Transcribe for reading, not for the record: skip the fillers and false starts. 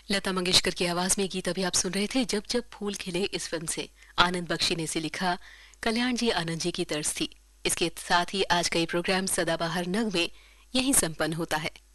लता मंगेशकर की आवाज में गीत अभी आप सुन रहे थे जब जब फूल खिले इस फिल्म से। आनंद बख्शी ने इसे लिखा, कल्याण जी आनंद जी की तर्ज थी। इसके साथ ही आज का ये प्रोग्राम सदाबहार नग में यहीं संपन्न होता है।